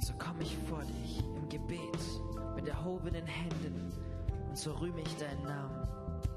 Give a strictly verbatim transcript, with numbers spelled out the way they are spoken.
so komm ich vor dich im Gebet mit erhobenen Händen und so rühme ich deinen Namen.